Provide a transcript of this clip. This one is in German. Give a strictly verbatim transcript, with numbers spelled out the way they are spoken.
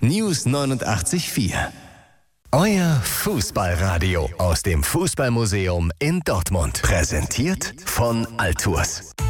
News neunundachtzig Komma vier. Euer Fußballradio aus dem Fußballmuseum in Dortmund. Präsentiert von Altours.